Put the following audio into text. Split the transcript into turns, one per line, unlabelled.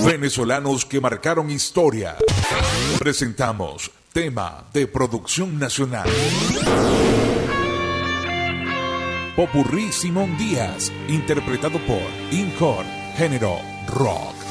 Venezolanos que marcaron historia. Presentamos tema de producción nacional. Popurrí Simón Díaz, interpretado por Incor, género rock.